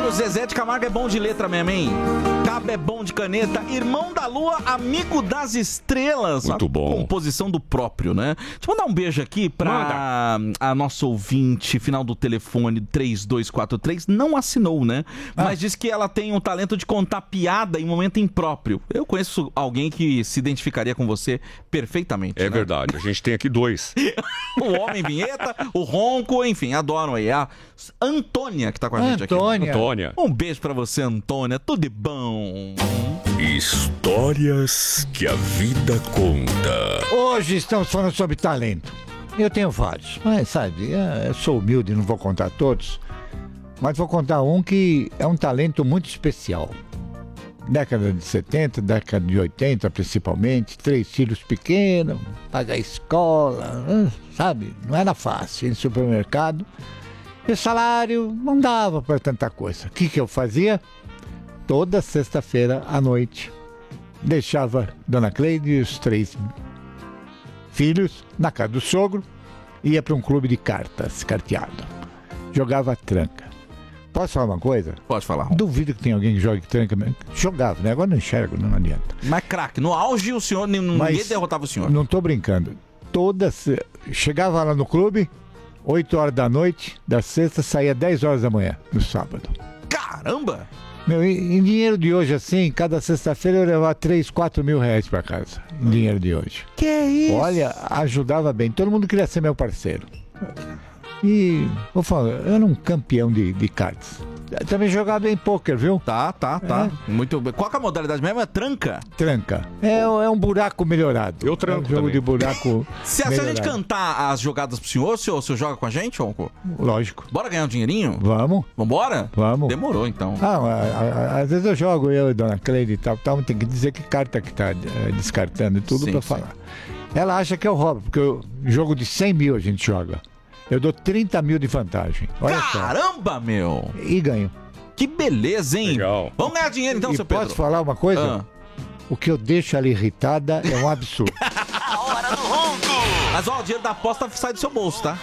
O Zezé de Camargo é bom de letra mesmo, hein? Cabo é bom de caneta. Irmão da Lua, amigo das estrelas. Muito bom. Composição do próprio, né? Deixa eu mandar um beijo aqui pra a nossa ouvinte, final do telefone 3243. Não assinou, né? Mas diz que ela tem um talento de contar piada em momento impróprio. Eu conheço alguém que se identificaria com você perfeitamente. É, né? verdade. A gente tem aqui 2. O Homem Vinheta, o Ronco, enfim, adoram aí. A Antônia que tá com a gente aqui. Antônia. Um beijo pra você, Antônia. Tudo de bom. Histórias que a vida conta. Hoje estamos falando sobre talento. Eu tenho vários, mas sabe, eu sou humilde, não vou contar todos, mas vou contar um que é um talento muito especial. Década de 70, década de 80 principalmente, 3 filhos pequenos, pagar escola, sabe, não era fácil, ir no supermercado, e o salário não dava para tanta coisa. O que eu fazia? Toda sexta-feira à noite, deixava Dona Cleide e os 3 filhos na casa do sogro, ia para um clube de cartas, carteado. Jogava tranca. Posso falar uma coisa? Pode falar. Duvido que tenha alguém que jogue tranca mesmo. Jogava, né? Agora não enxergo, não adianta. Mas craque, no auge o senhor, ninguém derrotava o senhor. Não tô brincando. Chegava lá no clube, 8 horas da noite, da sexta, saía 10 horas da manhã, no sábado. Caramba! Meu, em dinheiro de hoje, assim, cada sexta-feira eu levava 3, 4 mil reais pra casa. Em dinheiro de hoje. Que isso? Olha, ajudava bem. Todo mundo queria ser meu parceiro. E, vou falar, eu era um campeão de cartas. Também jogava bem pôquer, viu? Tá. Muito bem. Qual que é a modalidade mesmo? É tranca? Tranca. É um buraco melhorado. Eu tranco é um jogo também. de buraco Se a gente cantar as jogadas pro senhor, o senhor joga com a gente, Ronco? Lógico. Bora ganhar um dinheirinho? Vamos. Vambora? Vamos. Demorou, então. Às vezes eu jogo, eu e Dona Cleide e tal, tem que dizer que carta que tá descartando e tudo pra falar. Ela acha que eu roubo, porque jogo de 100 mil a gente joga. Eu dou 30 mil de vantagem. Olha Caramba, só. meu! E ganho. Que beleza, hein? Legal. Vamos ganhar dinheiro então, E seu Pedro. posso falar uma coisa? O que eu deixo ela irritada é um absurdo. A hora do ronco! Mas ó, o dinheiro da aposta sai do seu bolso, tá?